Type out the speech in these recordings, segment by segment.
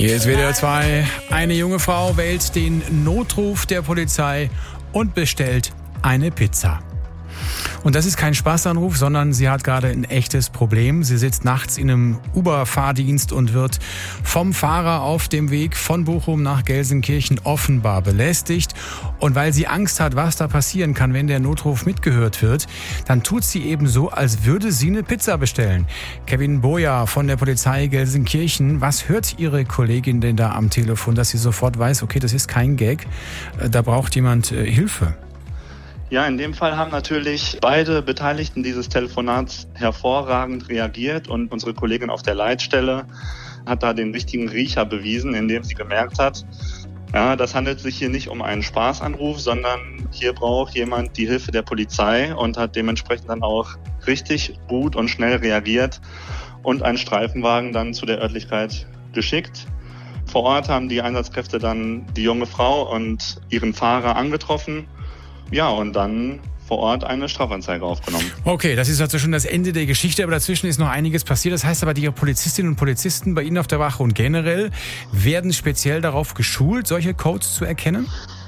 Hier ist WDR 2. Eine junge Frau wählt den Notruf der Polizei und bestellt eine Pizza. Und das ist kein Spaßanruf, sondern sie hat gerade ein echtes Problem. Sie sitzt nachts in einem Uber-Fahrdienst und wird vom Fahrer auf dem Weg von Bochum nach Gelsenkirchen offenbar belästigt. Und weil sie Angst hat, was da passieren kann, wenn der Notruf mitgehört wird, dann tut sie eben so, als würde sie eine Pizza bestellen. Kevin Boja von der Polizei Gelsenkirchen, was hört Ihre Kollegin denn da am Telefon, dass sie sofort weiß, okay, das ist kein Gag, da braucht jemand Hilfe? Ja, in dem Fall haben natürlich beide Beteiligten dieses Telefonats hervorragend reagiert und unsere Kollegin auf der Leitstelle hat da den richtigen Riecher bewiesen, indem sie gemerkt hat, ja, das handelt sich hier nicht um einen Spaßanruf, sondern hier braucht jemand die Hilfe der Polizei und hat dementsprechend dann auch richtig gut und schnell reagiert und einen Streifenwagen dann zu der Örtlichkeit geschickt. Vor Ort haben die Einsatzkräfte dann die junge Frau und ihren Fahrer angetroffen. Ja, und dann vor Ort eine Strafanzeige aufgenommen. Okay, das ist also schon das Ende der Geschichte, aber dazwischen ist noch einiges passiert. Das heißt aber, die Polizistinnen und Polizisten bei Ihnen auf der Wache und generell werden speziell darauf geschult, solche Codes zu erkennen?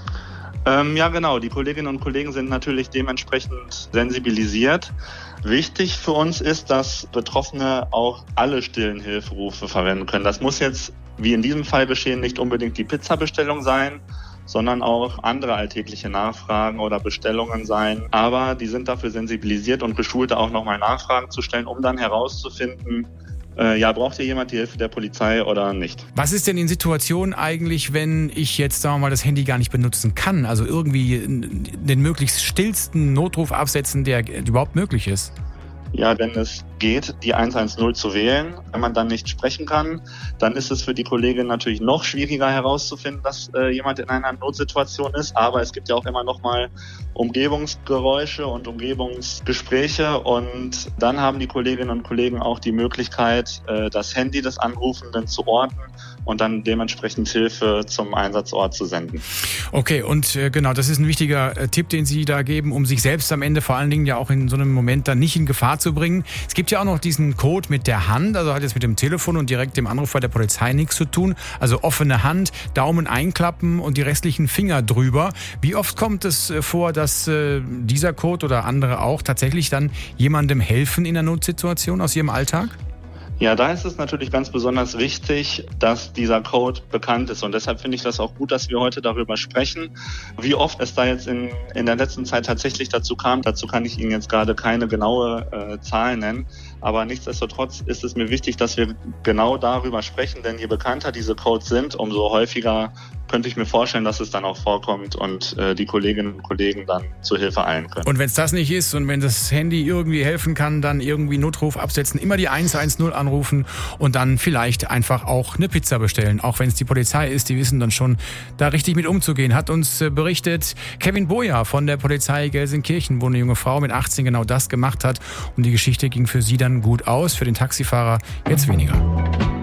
Ja, genau. Die Kolleginnen und Kollegen sind natürlich dementsprechend sensibilisiert. Wichtig für uns ist, dass Betroffene auch alle stillen Hilferufe verwenden können. Das muss jetzt, wie in diesem Fall geschehen, nicht unbedingt die Pizzabestellung sein, sondern auch andere alltägliche Nachfragen oder Bestellungen sein. Aber die sind dafür sensibilisiert und geschult, auch nochmal Nachfragen zu stellen, um dann herauszufinden, braucht hier jemand die Hilfe der Polizei oder nicht. Was ist denn in Situationen eigentlich, wenn ich jetzt, sagen wir mal, das Handy gar nicht benutzen kann? Also irgendwie den möglichst stillsten Notruf absetzen, der überhaupt möglich ist? Ja, wenn es geht, die 110 zu wählen. Wenn man dann nicht sprechen kann, dann ist es für die Kollegin natürlich noch schwieriger herauszufinden, dass jemand in einer Notsituation ist. Aber es gibt ja auch immer noch mal Umgebungsgeräusche und Umgebungsgespräche. Und dann haben die Kolleginnen und Kollegen auch die Möglichkeit, das Handy des Anrufenden zu orten und dann dementsprechend Hilfe zum Einsatzort zu senden. Okay, und genau, das ist ein wichtiger Tipp, den Sie da geben, um sich selbst am Ende vor allen Dingen ja auch in so einem Moment dann nicht in Gefahr zu bringen. Es gibt ja auch noch diesen Code mit der Hand, also hat jetzt mit dem Telefon und direkt dem Anruf bei der Polizei nichts zu tun. Also offene Hand, Daumen einklappen und die restlichen Finger drüber. Wie oft kommt es vor, dass dieser Code oder andere auch tatsächlich dann jemandem helfen in einer Notsituation aus Ihrem Alltag? Ja, da ist es natürlich ganz besonders wichtig, dass dieser Code bekannt ist. Und deshalb finde ich das auch gut, dass wir heute darüber sprechen. Wie oft es da jetzt in der letzten Zeit tatsächlich dazu kam, dazu kann ich Ihnen jetzt gerade keine genaue Zahl nennen. Aber nichtsdestotrotz ist es mir wichtig, dass wir genau darüber sprechen. Denn je bekannter diese Codes sind, umso häufiger könnte ich mir vorstellen, dass es dann auch vorkommt und die Kolleginnen und Kollegen dann zur Hilfe eilen können. Und wenn es das nicht ist und wenn das Handy irgendwie helfen kann, dann irgendwie Notruf absetzen, immer die 110 anrufen und dann vielleicht einfach auch eine Pizza bestellen. Auch wenn es die Polizei ist, die wissen dann schon, da richtig mit umzugehen. Hat uns berichtet Kevin Boja von der Polizei Gelsenkirchen, wo eine junge Frau mit 18 genau das gemacht hat. Und die Geschichte ging für sie dann gut aus, für den Taxifahrer jetzt weniger.